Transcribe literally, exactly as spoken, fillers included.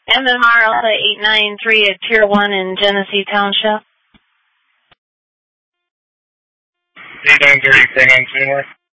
M M R Alpha eight nine three at Pier one in Genesee Township. eight nine three, Pier one,